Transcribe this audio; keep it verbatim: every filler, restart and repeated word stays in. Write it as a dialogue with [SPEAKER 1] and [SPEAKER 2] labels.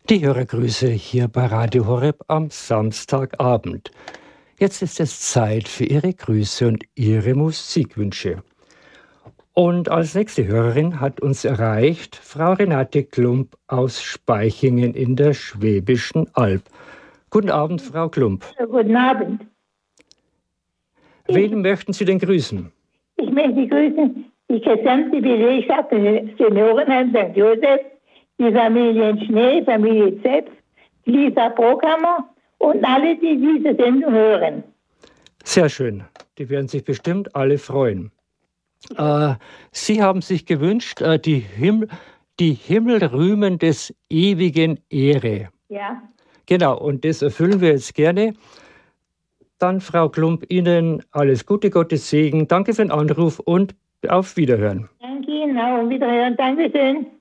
[SPEAKER 1] Die Hörergrüße hier bei Radio Horeb am Samstagabend. Jetzt ist es Zeit für Ihre Grüße und Ihre Musikwünsche. Und als nächste Hörerin hat uns erreicht Frau Renate Klump aus Speichingen in der Schwäbischen Alb. Guten Abend, Frau Klump.
[SPEAKER 2] Ja, guten Abend.
[SPEAKER 1] Wen ich, möchten Sie denn grüßen?
[SPEAKER 2] Ich möchte grüßen die gesamte Belegschaft des Seniorenheim Sankt Josef, die Familien Schnee, Familie Zepp, Lisa Brokammer und alle, die diese Sendung hören.
[SPEAKER 1] Sehr schön. Die werden sich bestimmt alle freuen. Äh, Sie haben sich gewünscht, äh, die, Himmel, die Himmel rühmen des ewigen Ehre.
[SPEAKER 2] Ja.
[SPEAKER 1] Genau, und das erfüllen wir jetzt gerne. Dann, Frau Klump, Ihnen alles Gute, Gottes Segen. Danke für den Anruf und auf Wiederhören.
[SPEAKER 2] Danke Ihnen auch und Wiederhören. Dankeschön.